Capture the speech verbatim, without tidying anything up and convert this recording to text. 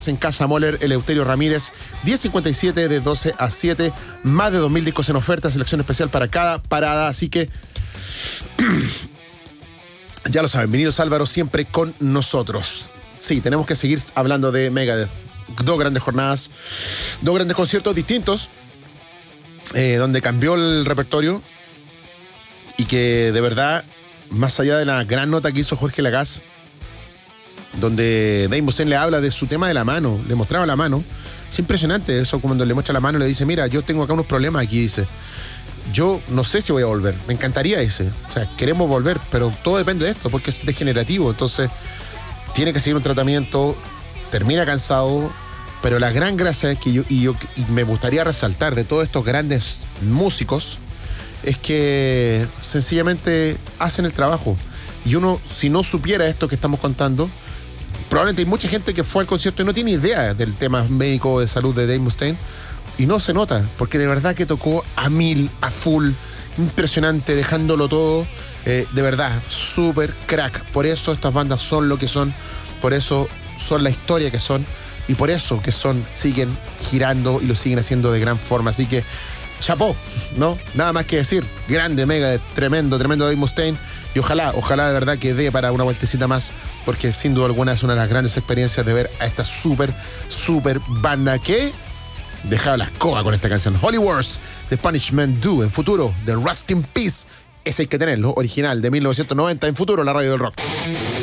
en Casa Moller, Eleuterio Ramírez, diez cincuenta y siete, de doce a siete. Más de dos mil discos en oferta, selección especial para cada parada. Así que ya lo saben, Vinilos Álvaro siempre con nosotros. Sí, tenemos que seguir hablando de Megadeth. Dos grandes jornadas, dos grandes conciertos distintos, eh, donde cambió el repertorio y que de verdad, más allá de la gran nota que hizo Jorge Lagasse, donde Dave Mustaine le habla de su tema de la mano, le mostraba la mano. Es impresionante eso, cuando le muestra la mano, le dice, mira, yo tengo acá unos problemas aquí, dice. Yo no sé si voy a volver, me encantaría ese. O sea, queremos volver, pero todo depende de esto, porque es degenerativo. Entonces, tiene que seguir un tratamiento, termina cansado, pero la gran gracia es que yo, y, yo, y me gustaría resaltar de todos estos grandes músicos, es que sencillamente hacen el trabajo. Y uno, si no supiera esto que estamos contando, probablemente hay mucha gente que fue al concierto y no tiene idea del tema médico de salud de Dave Mustaine, y no se nota, porque de verdad que tocó a mil, a full, impresionante, dejándolo todo, eh, de verdad, súper crack. Por eso estas bandas son lo que son, por eso son la historia que son, y por eso que son, siguen girando y lo siguen haciendo de gran forma. Así que, chapó, ¿no? Nada más que decir, grande, mega, tremendo, tremendo Dave Mustaine. Y ojalá, ojalá de verdad que dé para una vueltecita más, porque sin duda alguna es una de las grandes experiencias de ver a esta súper, súper banda que dejaba la escoba con esta canción. Holy Wars, The Punishment Do, en futuro, de Rust in Peace. Ese hay que tenerlo, original, de mil novecientos noventa, en futuro, la radio del rock.